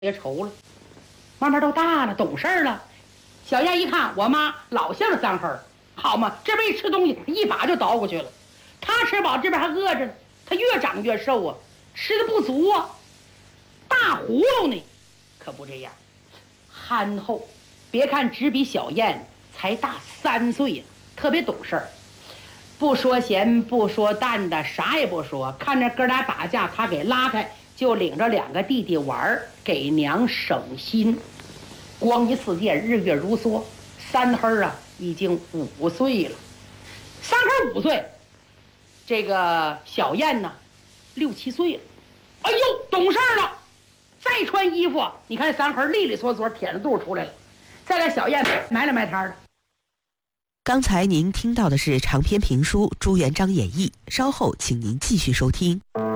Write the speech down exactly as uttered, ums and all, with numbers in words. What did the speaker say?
别愁了，慢慢都大了，懂事了。小燕一看，我妈老像三黑儿，好嘛，这边一吃东西，一把就倒过去了。他吃饱，这边还饿着呢，他越长越瘦啊，吃的不足啊。大葫芦呢，可不这样，憨厚。别看只比小燕才大三岁呀、啊，特别懂事儿，不说咸不说淡的，啥也不说。看着哥俩打架，他给拉开，就领着两个弟弟玩，给娘省心。光一似箭，日月如梭。三黑啊，已经五岁了。三黑五岁，这个小燕呢，六七岁了。哎呦，懂事了。再穿衣服，你看三黑利利索索，舔着肚出来了。再来小燕埋了埋摊的。 刚才您听到的是长篇评书《朱元璋演义》，稍后请您继续收听。